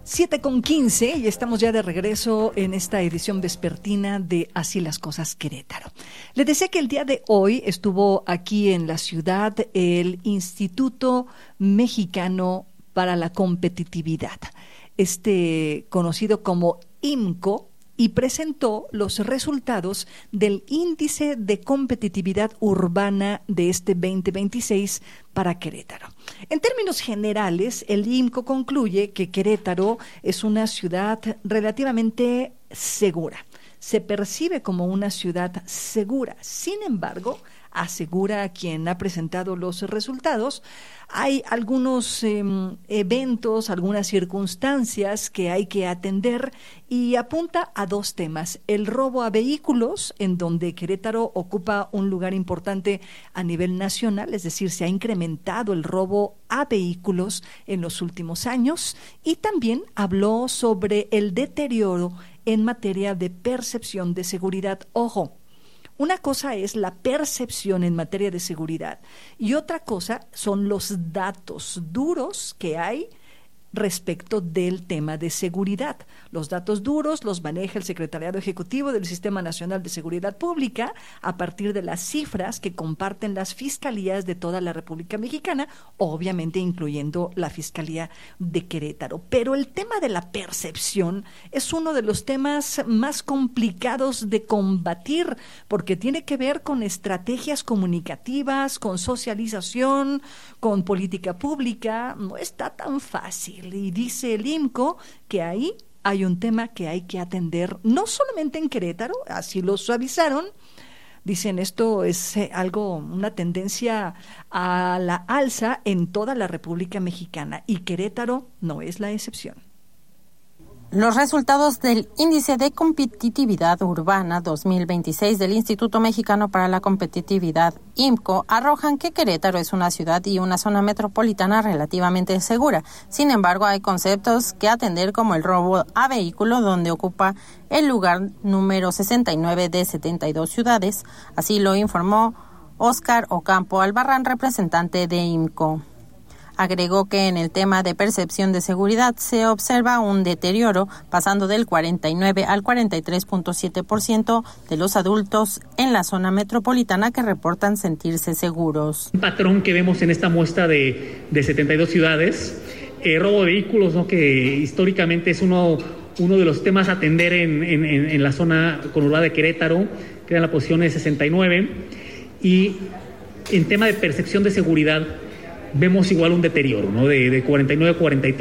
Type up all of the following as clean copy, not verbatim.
7:15 y estamos ya de regreso en esta edición vespertina de Así las Cosas Querétaro. Les decía que el día de hoy estuvo aquí en la ciudad el Instituto Mexicano para la Competitividad, conocido como IMCO, y presentó los resultados del Índice de Competitividad Urbana de este 2026 para Querétaro. En términos generales, el IMCO concluye que Querétaro es una ciudad relativamente segura. Se percibe como una ciudad segura. Sin embargo, asegura quien ha presentado los resultados, hay algunos eventos, algunas circunstancias que hay que atender y apunta a dos temas. El robo a vehículos, en donde Querétaro ocupa un lugar importante a nivel nacional, es decir, se ha incrementado el robo a vehículos en los últimos años, y también habló sobre el deterioro en materia de percepción de seguridad. Ojo, una cosa es la percepción en materia de seguridad y otra cosa son los datos duros que hay respecto del tema de seguridad. Los datos duros los maneja el Secretariado Ejecutivo del Sistema Nacional de Seguridad Pública a partir de las cifras que comparten las fiscalías de toda la República Mexicana, obviamente incluyendo la Fiscalía de Querétaro. Pero el tema de la percepción es uno de los temas más complicados de combatir, porque tiene que ver con estrategias comunicativas, con socialización, con política pública. No está tan fácil. Y dice el IMCO que ahí hay un tema que hay que atender, no solamente en Querétaro, así lo suavizaron. Dicen, esto es una tendencia a la alza en toda la República Mexicana y Querétaro no es la excepción. Los resultados del Índice de Competitividad Urbana 2026 del Instituto Mexicano para la Competitividad, IMCO, arrojan que Querétaro es una ciudad y una zona metropolitana relativamente segura. Sin embargo, hay conceptos que atender, como el robo a vehículo, donde ocupa el lugar número 69 de 72 ciudades. Así lo informó Óscar Ocampo Albarrán, representante de IMCO. Agregó que en el tema de percepción de seguridad se observa un deterioro, pasando del 49 al 43.7% de los adultos en la zona metropolitana que reportan sentirse seguros. Un patrón que vemos en esta muestra de 72 ciudades, robo de vehículos, ¿no?, que históricamente es uno de los temas a atender en la zona conurbada de Querétaro, que era en la posición de 69, y en tema de percepción de seguridad vemos igual un deterioro, ¿no?, de 49 a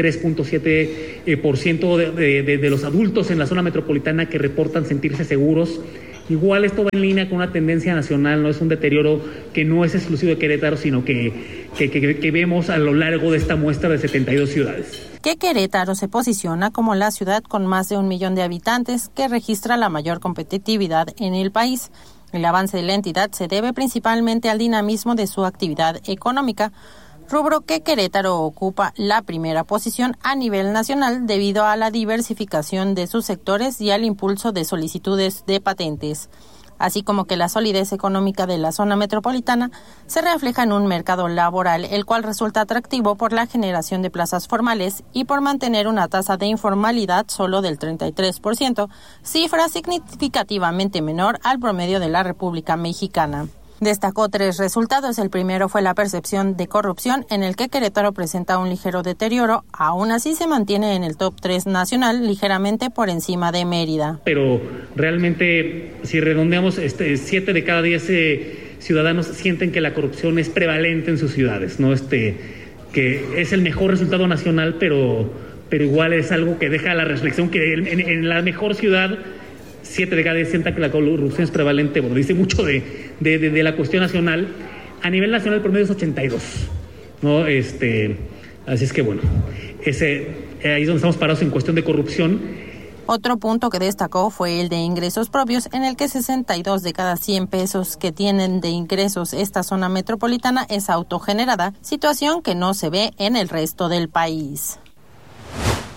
43.7% de los adultos en la zona metropolitana que reportan sentirse seguros. Igual esto va en línea con una tendencia nacional, no es un deterioro que no es exclusivo de Querétaro, sino que vemos a lo largo de esta muestra de 72 ciudades. Que Querétaro se posiciona como la ciudad con más de 1 millón de habitantes que registra la mayor competitividad en el país. El avance de la entidad se debe principalmente al dinamismo de su actividad económica, rubro que Querétaro ocupa la primera posición a nivel nacional debido a la diversificación de sus sectores y al impulso de solicitudes de patentes, así como que la solidez económica de la zona metropolitana se refleja en un mercado laboral, el cual resulta atractivo por la generación de plazas formales y por mantener una tasa de informalidad solo del 33%, cifra significativamente menor al promedio de la República Mexicana. Destacó 3 resultados. El primero fue la percepción de corrupción, en el que Querétaro presenta un ligero deterioro. Aún así se mantiene en el top 3 nacional, ligeramente por encima de Mérida. Pero realmente, si redondeamos, 7 de cada 10 ciudadanos sienten que la corrupción es prevalente en sus ciudades, ¿no? Que es el mejor resultado nacional, pero igual es algo que deja la reflexión que en la mejor ciudad 7 de cada 10 sientan que la corrupción es prevalente. Bueno, dice mucho de la cuestión nacional. A nivel nacional el promedio es 82, ¿no? Así es que bueno, ahí es donde estamos parados en cuestión de corrupción. Otro punto que destacó fue el de ingresos propios, en el que 62 de cada 100 pesos que tienen de ingresos esta zona metropolitana es autogenerada, situación que no se ve en el resto del país.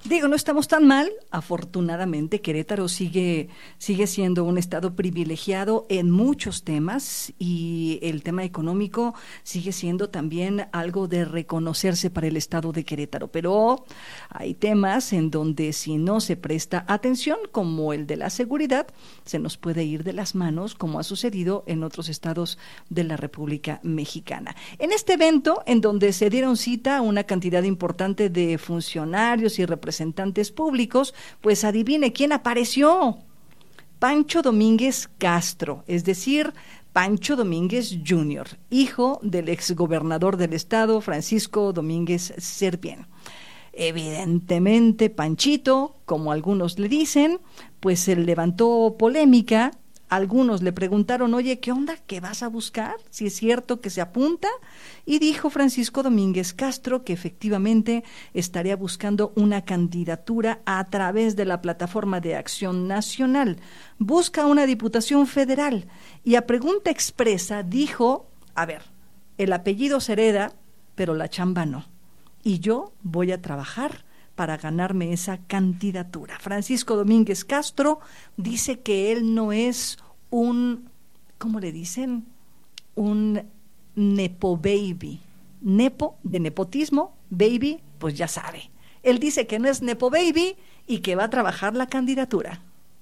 Digo, no estamos tan mal. Afortunadamente, Querétaro sigue siendo un estado privilegiado en muchos temas y el tema económico sigue siendo también algo de reconocerse para el estado de Querétaro. Pero hay temas en donde si no se presta atención, como el de la seguridad, se nos puede ir de las manos, como ha sucedido en otros estados de la República Mexicana. En este evento, en donde se dieron cita a una cantidad importante de funcionarios y representantes públicos, pues adivine quién apareció. Pancho Domínguez Castro, es decir, Pancho Domínguez Jr., hijo del exgobernador del estado, Francisco Domínguez Servién. Evidentemente, Panchito, como algunos le dicen, pues se levantó polémica. Algunos le preguntaron, oye, ¿qué onda? ¿Qué vas a buscar? Si es cierto que se apunta. Y dijo Francisco Domínguez Castro que efectivamente estaría buscando una candidatura a través de la plataforma de Acción Nacional. Busca una diputación federal. Y a pregunta expresa dijo, a ver, el apellido se hereda, pero la chamba no. Y yo voy a trabajar para ganarme esa candidatura. Francisco Domínguez Castro dice que él no es un, ¿cómo le dicen? Un nepo baby. Nepo, de nepotismo, baby, pues ya sabe. Él dice que no es nepo baby y que va a trabajar la candidatura.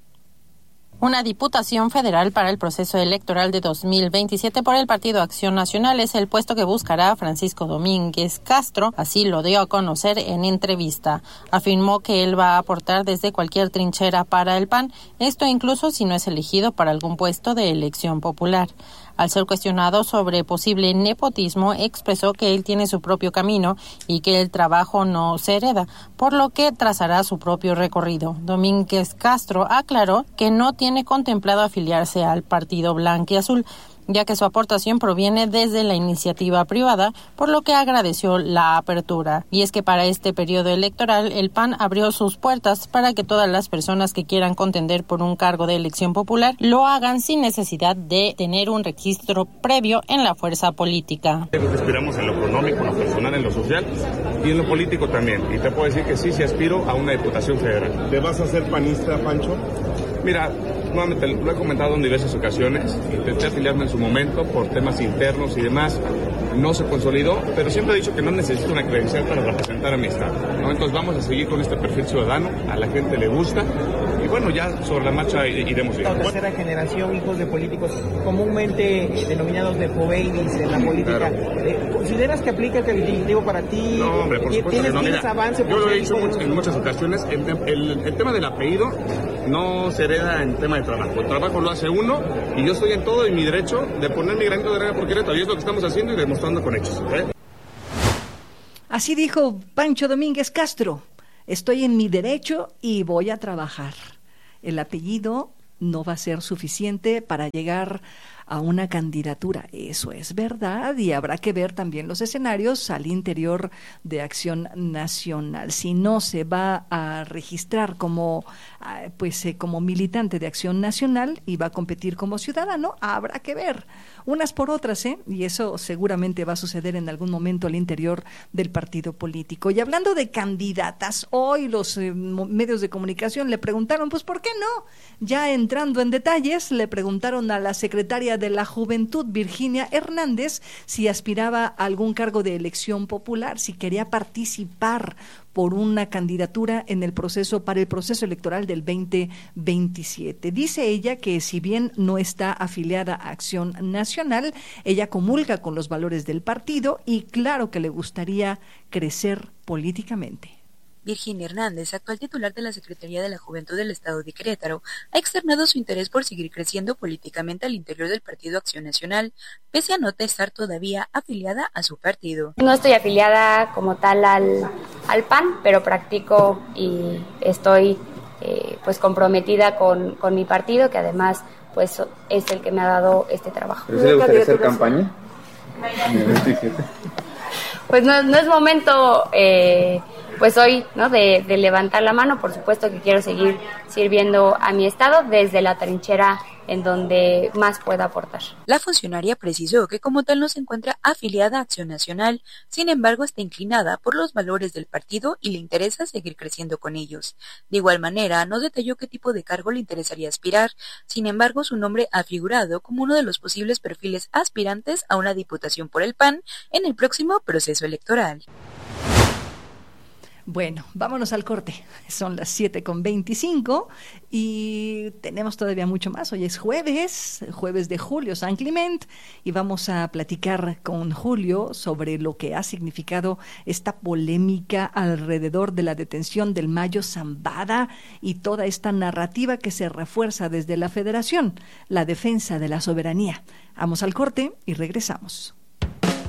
Una diputación federal para el proceso electoral de 2027 por el Partido Acción Nacional es el puesto que buscará Francisco Domínguez Castro, así lo dio a conocer en entrevista. Afirmó que él va a aportar desde cualquier trinchera para el PAN, esto incluso si no es elegido para algún puesto de elección popular. Al ser cuestionado sobre posible nepotismo, expresó que él tiene su propio camino y que el trabajo no se hereda, por lo que trazará su propio recorrido. Domínguez Castro aclaró que no tiene contemplado afiliarse al Partido Blanquiazul, ya que su aportación proviene desde la iniciativa privada, por lo que agradeció la apertura. Y es que para este periodo electoral, el PAN abrió sus puertas para que todas las personas que quieran contender por un cargo de elección popular lo hagan sin necesidad de tener un registro previo en la fuerza política. Aspiramos en lo económico, en lo personal, en lo social y en lo político también. Y te puedo decir que sí aspiro a una diputación federal. ¿Te vas a hacer panista, Pancho? Mira, nuevamente lo he comentado en diversas ocasiones, intenté afiliarme en su momento por temas internos y demás, no se consolidó, pero siempre he dicho que no necesito una credencial para representar a mi estado, ¿no? Entonces vamos a seguir con este perfil ciudadano, a la gente le gusta, y bueno, ya sobre la marcha iremos viendo. La tercera generación, hijos de políticos comúnmente denominados nepo-babies en la política, claro. ¿Consideras que aplica el calificativo para ti? No, hombre, por supuesto que no. ¿Tienes avance? Yo lo he dicho en muchas ocasiones, el tema del apellido no se hereda en tema de trabajo. El trabajo lo hace uno y yo estoy en todo en mi derecho de poner mi granito de arena por Querétaro y es lo que estamos haciendo y demostrando con hechos. Así dijo Pancho Domínguez Castro, estoy en mi derecho y voy a trabajar. El apellido no va a ser suficiente para llegar a una candidatura, eso es verdad, y habrá que ver también los escenarios al interior de Acción Nacional. Si no se va a registrar como militante de Acción Nacional y va a competir como ciudadano, habrá que ver unas por otras, y eso seguramente va a suceder en algún momento al interior del partido político. Y hablando de candidatas, hoy los medios de comunicación le preguntaron, pues ¿por qué no? Ya entrando en detalles, le preguntaron a la secretaria de la Juventud, Virginia Hernández, si aspiraba a algún cargo de elección popular, si quería participar por una candidatura en el proceso, para el proceso electoral del 2027. Dice ella que si bien no está afiliada a Acción Nacional, ella comulga con los valores del partido y claro que le gustaría crecer políticamente. Virginia Hernández, actual titular de la Secretaría de la Juventud del Estado de Querétaro, ha externado su interés por seguir creciendo políticamente al interior del Partido Acción Nacional, pese a no estar todavía afiliada a su partido. No estoy afiliada como tal al PAN, pero practico y estoy comprometida con mi partido, que además pues es el que me ha dado este trabajo. ¿Pero le gustaría hacer campaña? Pues no es momento pues hoy, ¿no? de levantar la mano. Por supuesto que quiero seguir sirviendo a mi estado desde la trinchera en donde más pueda aportar. La funcionaria precisó que como tal no se encuentra afiliada a Acción Nacional, sin embargo está inclinada por los valores del partido y le interesa seguir creciendo con ellos. De igual manera, no detalló qué tipo de cargo le interesaría aspirar, sin embargo su nombre ha figurado como uno de los posibles perfiles aspirantes a una diputación por el PAN en el próximo proceso electoral. Bueno, vámonos al corte. Son las 7:25 y tenemos todavía mucho más. Hoy es jueves de Julio San Clement, y vamos a platicar con Julio sobre lo que ha significado esta polémica alrededor de la detención del Mayo Zambada y toda esta narrativa que se refuerza desde la Federación, la defensa de la soberanía. Vamos al corte y regresamos.